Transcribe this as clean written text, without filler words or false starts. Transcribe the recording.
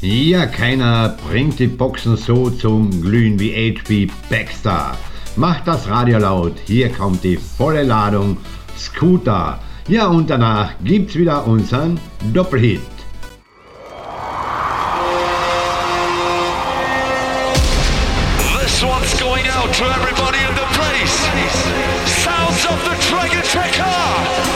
Ja, keiner bringt die Boxen so zum Glühen wie HB Baxter. Macht das Radio laut, hier kommt die volle Ladung Scooter. Ja, und danach gibt's wieder unseren Doppelhit. This one's going out to everybody in the place. Sounds of the Dragon Tracker.